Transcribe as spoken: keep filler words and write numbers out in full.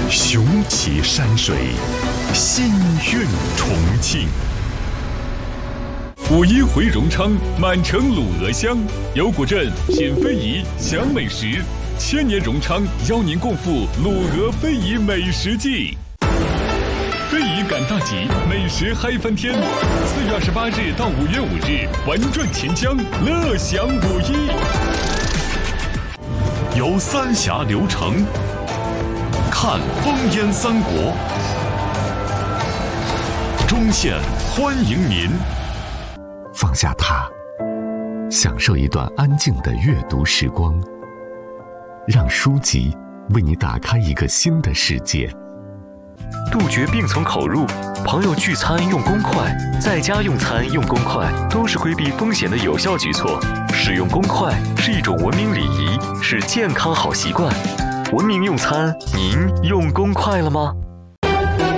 雄奇山水，心韵重庆。五一回荣昌，满城卤鹅香。有古镇品非遗，享美食。千年荣昌邀您共赴卤鹅非遗美食季。非遗赶大集，美食嗨翻天！四月二十八日到五月五日，玩转钱江，乐享五一。游三峡流程，看烽烟三国。中县欢迎您。 放下它，享受一段安静的阅读时光，让书籍为你打开一个新的世界。 杜绝并从口入，朋友聚餐用公筷，在家用餐用公筷，都是规避风险的有效举措。使用公筷是一种文明礼仪，是健康好习惯。文明用餐，您用公筷了吗？